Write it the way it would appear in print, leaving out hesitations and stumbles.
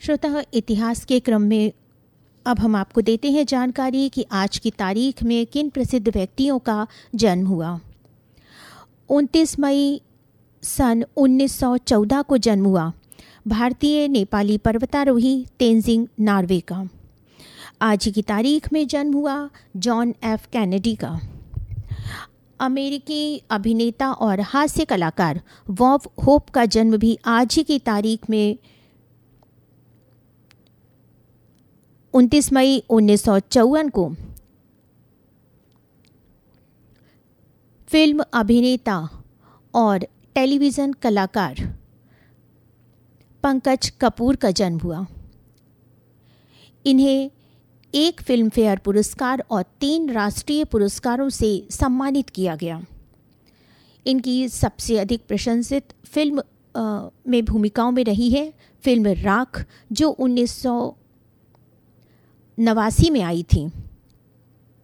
श्रोता, इतिहास के क्रम में अब हम आपको देते हैं जानकारी कि आज की तारीख में किन प्रसिद्ध व्यक्तियों का जन्म हुआ। 29 मई सन 1914 को जन्म हुआ भारतीय नेपाली पर्वतारोही तेंजिंग नॉर्वे का। आज की तारीख में जन्म हुआ जॉन एफ कैनेडी का। अमेरिकी अभिनेता और हास्य कलाकार बॉब होप का जन्म भी आज ही की तारीख में 29 मई 1954 को फिल्म अभिनेता और टेलीविज़न कलाकार पंकज कपूर का जन्म हुआ। इन्हें एक फिल्म फेयर पुरस्कार और 3 राष्ट्रीय पुरस्कारों से सम्मानित किया गया। इनकी सबसे अधिक प्रशंसित फिल्म में भूमिकाओं में रही है फिल्म राख, जो 1989 में आई थी।